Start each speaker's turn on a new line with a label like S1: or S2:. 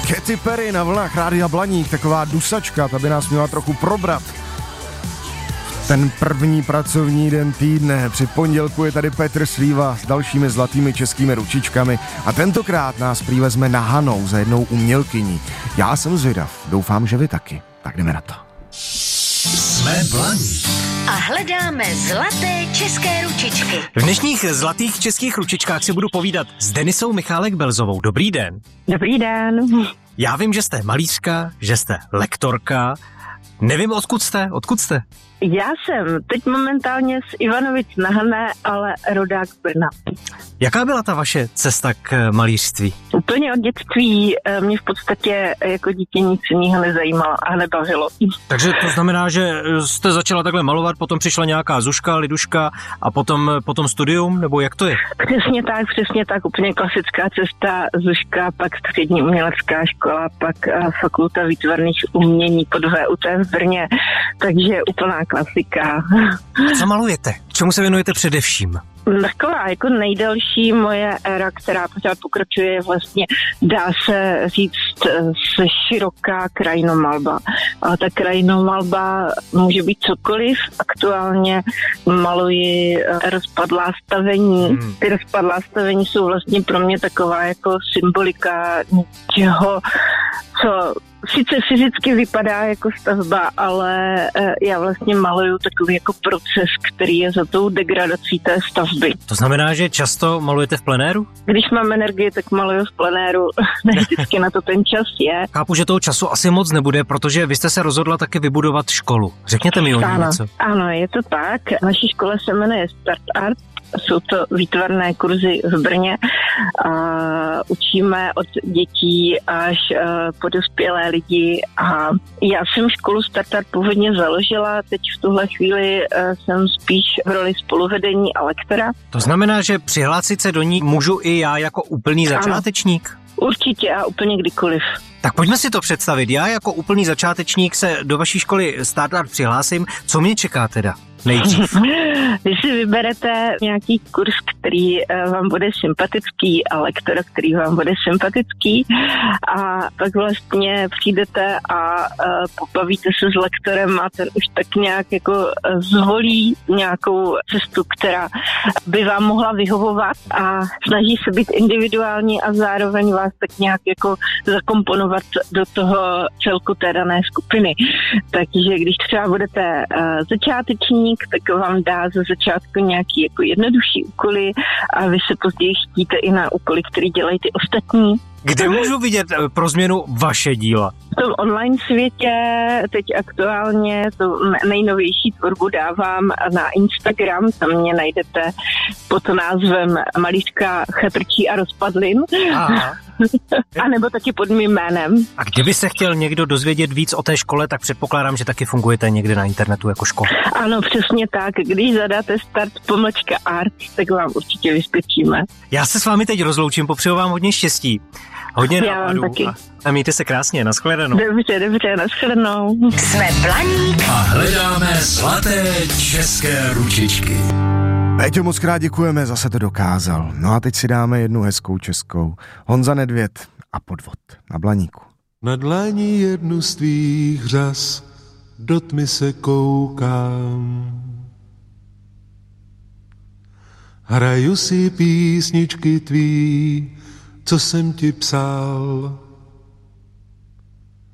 S1: Katy Perry na vlnách Rádia Blaník, taková dusačka, ta by nás měla trochu probrat. Ten první pracovní den týdne, při pondělku je tady Petr Slíva s dalšími zlatými českými ručičkami a tentokrát nás prý vezme na Hanou za jednou umělkyní. Já jsem zvědav, doufám, že vy taky. Tak jdeme na to.
S2: Jsme Blaník.
S3: A hledáme zlaté české ručičky.
S4: V dnešních zlatých českých ručičkách si budu povídat s Denisou Michálek-Belzovou. Dobrý den.
S5: Dobrý den.
S4: Já vím, že jste malířka, že jste lektorka. Nevím, odkud jste?
S5: Já jsem teď momentálně z Ivanovic na Hané, ale rodák z Brna.
S4: Jaká byla ta vaše cesta k malířství?
S5: Úplně od dětství mě v podstatě jako dítě nic jiného nezajímalo a nebavilo.
S4: Takže to znamená, že jste začala takhle malovat, potom přišla nějaká Zuška, Liduška a potom studium, nebo jak to je?
S5: Přesně tak, úplně klasická cesta, Zuška, pak střední umělecká škola, pak fakulta výtvarných umění pod VUT v Brně, takže úplná klasika.
S4: Co malujete? Čemu se věnujete především?
S5: Taková jako nejdelší moje éra, která pořád pokračuje, je vlastně, dá se říct, široká krajinomalba. Ale ta krajinomalba může být cokoliv. Aktuálně maluji rozpadlá stavení. Ty rozpadlá stavení jsou vlastně pro mě taková jako symbolika něčeho, co sice fyzicky vypadá jako stavba, ale já vlastně maluju takový jako proces, který je za tou degradací té stavby.
S4: To znamená, že často malujete v plenéru?
S5: Když mám energii, tak maluju v plenéru. Ne vždycky na to ten čas je.
S4: Chápu, že toho času asi moc nebude, protože vy jste se rozhodla taky vybudovat školu. Řekněte mi o ní něco.
S5: Ano, je to tak. Naší škole se jmenuje Start Art. Jsou to výtvarné kurzy v Brně. Učíme od dětí až po dospělé lidi. A já jsem školu Startart původně založila, teď v tuhle chvíli jsem spíš v roli spoluvedení a lektora.
S4: To znamená, že přihlásit se do ní můžu i já jako úplný začátečník?
S5: Ano, určitě a úplně kdykoliv.
S4: Tak pojďme si to představit. Já jako úplný začátečník se do vaší školy Startart přihlásím. Co mě čeká teda? Nejdřív.
S5: Vy si vyberete nějaký kurz, který vám bude sympatický a lektora, který vám bude sympatický a pak vlastně přijdete a pobavíte se s lektorem a ten už tak nějak jako zvolí nějakou cestu, která by vám mohla vyhovovat a snaží se být individuální a zároveň vás tak nějak jako zakomponovat do toho celku té dané skupiny. Takže když třeba budete začátečník, tak vám dá ze začátku nějaký jako jednodušší úkoly a vy se později chytíte i na úkoly, které dělají ty ostatní.
S4: Kde můžu vidět pro změnu vaše díla?
S5: V tom online světě teď aktuálně tu nejnovější tvorbu dávám na Instagram, tam mě najdete pod názvem Malířka chatrčí a rozpadlin. A nebo taky pod mým jménem.
S4: A kdyby se chtěl někdo dozvědět víc o té škole, tak předpokládám, že taky fungujete někde na internetu jako škola.
S5: Ano, přesně tak. Když zadáte start_art, tak vám určitě vyskočíme.
S4: Já se s vámi teď rozloučím, popřeju vám hodně štěstí. Hodně nápadů a mějte se krásně, nashledanou.
S5: Dobře, nashledanou.
S3: Jsme Blaník
S2: a hledáme zlaté české ručičky.
S1: Péťo, moc krát děkujeme, zase to dokázal. No a teď si dáme jednu hezkou českou. Honza Nedvěd a Podvod na Blaníku.
S6: Na dlaní jednu z tvých řas do tmy se koukám. Hraju si písničky tvý, co jsem ti psal.